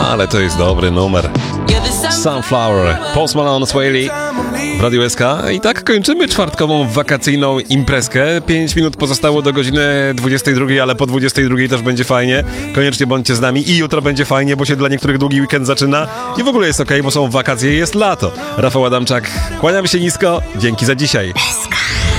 Ale to jest dobry numer. Sunflower, Post Malone, Swaley w Radiu SK. I tak kończymy czwartkową wakacyjną imprezkę. 5 minut pozostało do godziny 22, ale po 22 też będzie fajnie. Koniecznie bądźcie z nami i jutro będzie fajnie, bo się dla niektórych długi weekend zaczyna. I w ogóle jest okej, bo są wakacje i jest lato. Rafał Adamczak, kłaniam się nisko. Dzięki za dzisiaj.